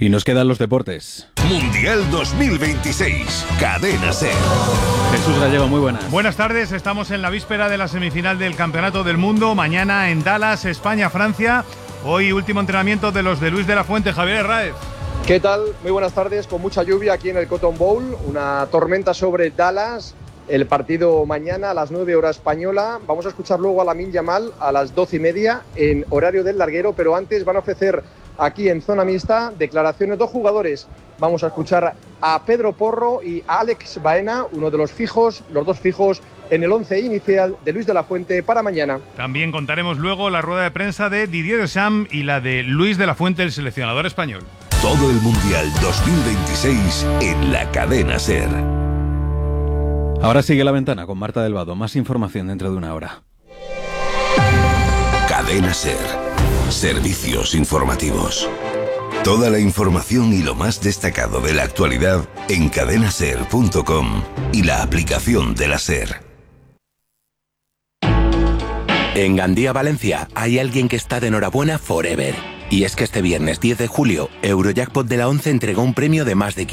Y nos quedan los deportes. Mundial 2026, Cadena SER. Jesús Gallego, muy buenas. Buenas tardes, estamos en la víspera de la semifinal del Campeonato del Mundo. Mañana en Dallas, España-Francia. Hoy último entrenamiento de los de Luis de la Fuente. Javier Herráez. ¿Qué tal? Muy buenas tardes, con mucha lluvia aquí en el Cotton Bowl, una tormenta sobre Dallas, el partido mañana a las 9 horas española. Vamos a escuchar luego a Lamine Yamal a las 12:30 en horario del larguero, pero antes van a ofrecer aquí en zona mixta declaraciones dos jugadores. Vamos a escuchar a Pedro Porro y a Alex Baena, uno de los dos fijos en el 11 inicial de Luis de la Fuente para mañana. También contaremos luego la rueda de prensa de Didier Deschamps y la de Luis de la Fuente, el seleccionador español. Todo el Mundial 2026 en la Cadena SER. Ahora sigue La Ventana con Marta del Vado. Más información dentro de una hora. Cadena SER. Servicios informativos. Toda la información y lo más destacado de la actualidad en cadenaser.com y la aplicación de la SER. En Gandía, Valencia, hay alguien que está de enhorabuena forever. Y es que este viernes 10 de julio, Eurojackpot de la 11 entregó un premio de más de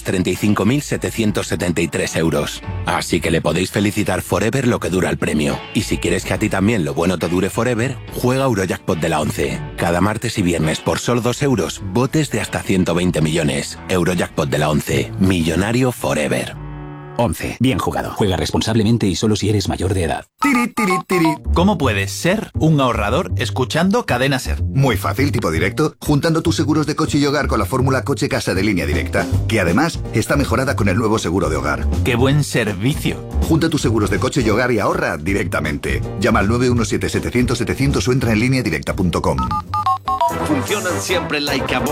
535.773 euros. Así que le podéis felicitar forever lo que dura el premio. Y si quieres que a ti también lo bueno te dure forever, juega Eurojackpot de la 11. Cada martes y viernes por solo 2 euros, botes de hasta 120 millones. Eurojackpot de la 11. Millonario forever. 11. Bien jugado. Juega responsablemente y solo si eres mayor de edad. Tiri, tiri, tiri. ¿Cómo puedes ser un ahorrador escuchando Cadena SER? Muy fácil, tipo directo, juntando tus seguros de coche y hogar con la fórmula Coche Casa de Línea Directa, que además está mejorada con el nuevo seguro de hogar. ¡Qué buen servicio! Junta tus seguros de coche y hogar y ahorra directamente. Llama al 917-700-700 o entra en lineadirecta.com. Funcionan siempre like a